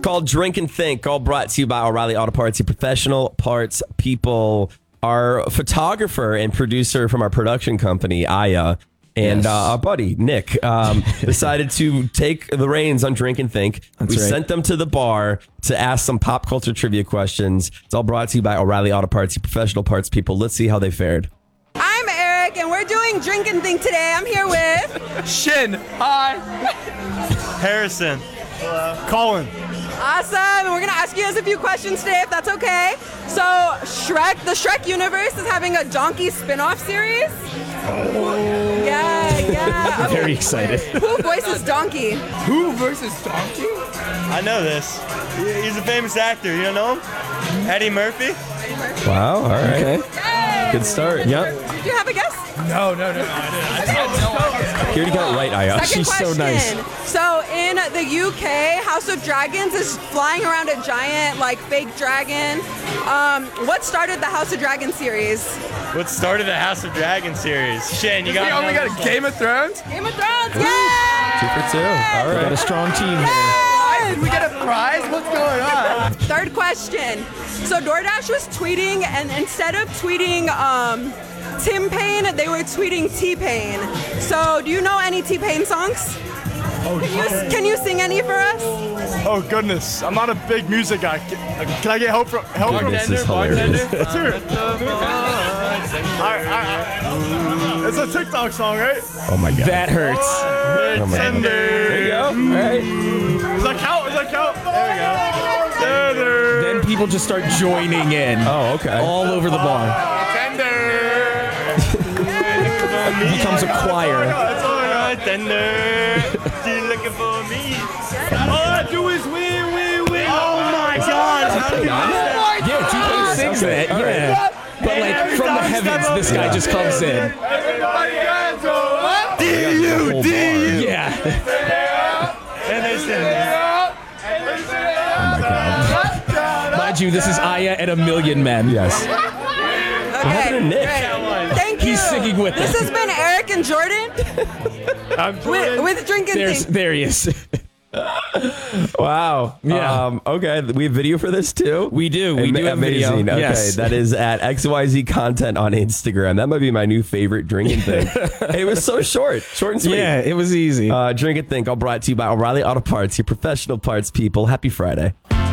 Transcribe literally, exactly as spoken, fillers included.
called Drink and Think, all brought to you by O'Reilly Auto Parts, your professional parts people. Our photographer and producer from our production company, Aya, and Yes. uh, our buddy, Nick, um, decided to take the reins on Drink and Think. That's we right. sent them to the bar to ask some pop culture trivia questions. It's all brought to you by O'Reilly Auto Parts, your professional parts people. Let's see how they fared. I'm Eric, and we're doing Drink and Think today. I'm here with Shin. Hi. Harrison. Hello. Colin. Awesome, and we're gonna ask you guys a few questions today, if that's okay. So, Shrek, the Shrek universe is having a Donkey spin-off series. Yeah, yeah. Very excited. Who voices Donkey? Who versus Donkey? I know this. He- He's a famous actor. You don't know him? Eddie Murphy? Wow, all right. Okay. Good start. Yep. Do you have a guess? No, no, no. I didn't. You already got it right, Aya. Second She's so question. nice. So in the U K, House of Dragons is flying around a giant, like, fake dragon. Um, what started the House of Dragons series? What started the House of Dragon series? Shin, you got. We only got a Game of Thrones? Game of Thrones. Yay! Two for two. All We got right. a strong team here. Yay! Did we get a prize? What's going on? Third question. So DoorDash was tweeting, and instead of tweeting um, Tim Payne, they were tweeting T-Pain. So do you know any T-Pain songs? Oh, Can you, can you sing any for us? oh goodness. I'm not a big music guy. Can, can I get help from help from This is hilarious. Let's hear it. Alright, alright. It's a TikTok song, right? Oh, my God. That hurts. Oh, my God. There you go. All right. Does that count? Does that count? There we go. Tender. Then people just start joining in. Oh, okay. All over the bar. Tender. It becomes a choir. That's all I got. Tender. You looking for me? All I do is win, win, win. Oh my God. How did you Yeah, T-Pain sings that. Yeah. But like from the heavens, this guy just comes in. Everybody dance. Oh, D U D U. Yeah. And they sing. Mind you, this is Aya and a million men. Yes. Okay. happened to Nick? great. Thank you. He's singing with This them. has been Eric and Jordan I'm with, with Drink and There's, Think. there he is. Wow. Yeah. Um, okay. We have video for this too. We do. We Ama- do have video. Amazing. Okay. Yes. That is at X Y Z content on Instagram. That might be my new favorite drinking thing. Hey, it was so short, short and sweet. Yeah, it was easy. Uh, Drink and Think, all brought to you by O'Reilly Auto Parts, your professional parts people. Happy Friday.